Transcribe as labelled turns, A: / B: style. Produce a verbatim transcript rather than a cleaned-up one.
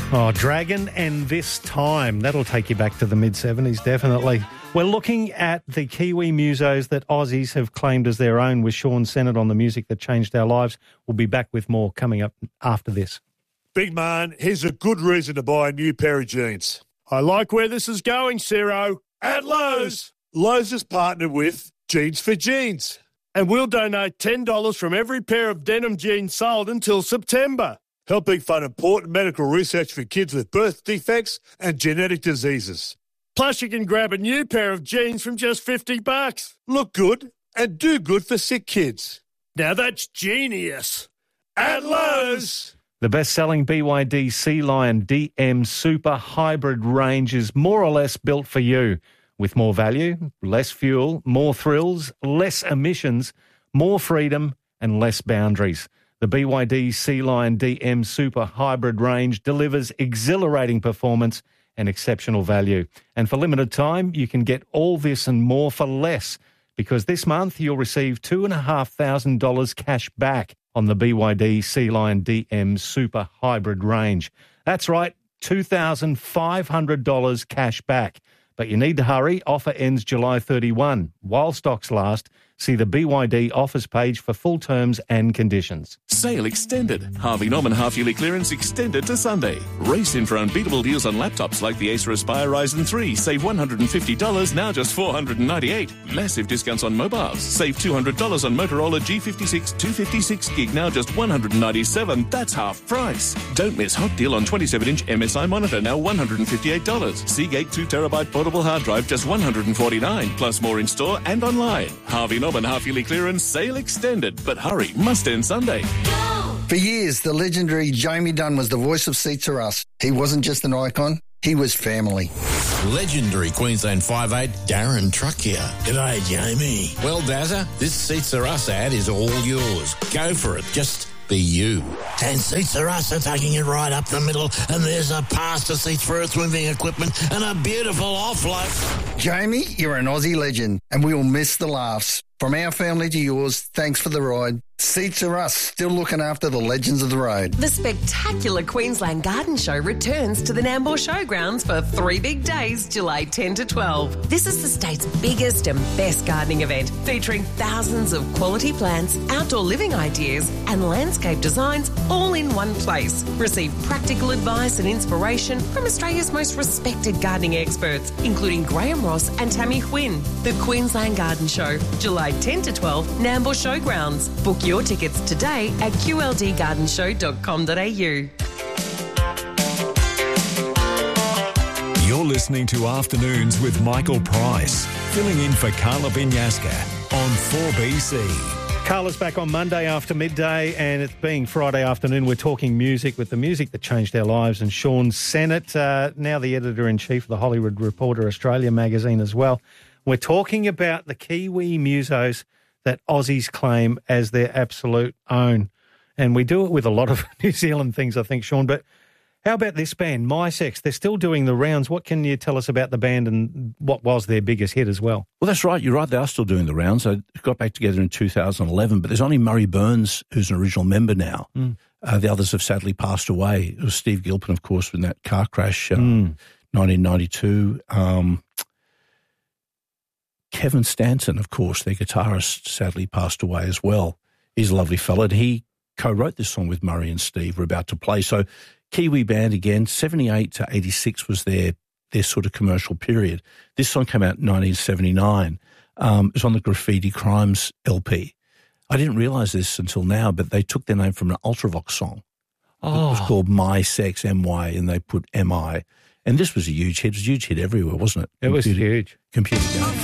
A: Oh, Dragon and This Time. That'll take you back to the mid-seventies, definitely. We're looking at the Kiwi musos that Aussies have claimed as their own with Sean Sennett on the music that changed our lives. We'll be back with more coming up after this.
B: Big man, here's a good reason to buy a new pair of jeans.
C: I like where this is going, Ciro.
B: At Lowe's. Lowe's has partnered with Jeans for Jeans.
C: And we'll donate ten dollars from every pair of denim jeans sold until September.
B: Helping fund important medical research for kids with birth defects and genetic diseases.
C: Plus, you can grab a new pair of jeans from just fifty bucks.
B: Look good and do good for sick kids.
C: Now that's genius.
B: At Lowe's.
A: The best-selling B Y D Sea Lion D M Super Hybrid range is more or less built for you. With more value, less fuel, more thrills, less emissions, more freedom and less boundaries. The B Y D Sea Lion D M Super Hybrid range delivers exhilarating performance and exceptional value. And for limited time, you can get all this and more for less, because this month you'll receive two thousand five hundred dollars cash back on the B Y D Sea Lion D M Super Hybrid range. That's right, two thousand five hundred dollars cash back. But you need to hurry. Offer ends July thirty-first. While stocks last, see the B Y D offers page for full terms and conditions.
D: Sale extended. Harvey Norman half-yearly clearance extended to Sunday. Race in for unbeatable deals on laptops like the Acer Aspire Ryzen three. Save one hundred fifty dollars, now just four hundred ninety-eight dollars. Massive discounts on mobiles. Save two hundred dollars on Motorola G fifty-six two fifty-six gig, now just one hundred ninety-seven dollars. That's half price. Don't miss hot deal on twenty-seven inch M S I monitor, now one hundred fifty-eight dollars. Seagate two terabyte portable hard drive, just one hundred forty-nine dollars. Plus more in store and online. Harvey Norman half-yearly clearance, sale extended. But hurry, must end Sunday.
E: For years, the legendary Jamie Dunn was the voice of Seats Are Us. He wasn't just an icon, he was family.
F: Legendary Queensland five eight, Darren Truck here.
G: G'day, Jamie.
F: Well, Dazza, this Seats Are Us ad is all yours. Go for it. Just be you.
G: And Seats Are Us are taking it right up the middle, and there's a pass to seats for earth moving equipment and a beautiful offload.
E: Jamie, you're an Aussie legend, and we will miss the laughs. From our family to yours, thanks for the ride. Seats Are Us, still looking after the legends of the road.
H: The spectacular Queensland Garden Show returns to the Nambour Showgrounds for three big days, July tenth to twelve. This is the state's biggest and best gardening event, featuring thousands of quality plants, outdoor living ideas and landscape designs all in one place. Receive practical advice and inspiration from Australia's most respected gardening experts, including Graham Ross and Tammy Huynh. The Queensland Garden Show, July tenth to twelve, Nambour Showgrounds. Book your tickets today at q l d garden show dot com dot a u.
I: You're listening to Afternoons with Michael Price, filling in for Carla Vinyasa on four B C.
A: Carla's back on Monday after midday, and it's being Friday afternoon. We're talking music with the music that changed our lives, and Sean Sennett, uh, now the editor-in-chief of the Hollywood Reporter Australia magazine as well. We're talking about the Kiwi musos that Aussies claim as their absolute own. And we do it with a lot of New Zealand things, I think, Sean. But how about this band, MySex? They're still doing the rounds. What can you tell us about the band and what was their biggest hit as well?
J: Well, that's right. You're right. They are still doing the rounds. They got back together in two thousand eleven, but there's only Murray Burns who's an original member now. Mm. Uh, the others have sadly passed away. It was Steve Gilpin, of course, in that car crash, uh, mm. nineteen ninety-two. Um Kevin Stanton, of course, their guitarist, sadly passed away as well. He's a lovely fella. And he co-wrote this song with Murray and Steve. We're about to play. So Kiwi band again, seventy-eight to eighty-six was their their sort of commercial period. This song came out in nineteen seventy-nine. Um, it was on the Graffiti Crimes L P. I didn't realise this until now, but they took their name from an Ultravox song. Oh. It was called My Sex, M Y, and they put M I. And this was a huge hit. It was a huge hit everywhere, wasn't it?
A: It was
J: Computer,
A: huge.
J: Computer Game.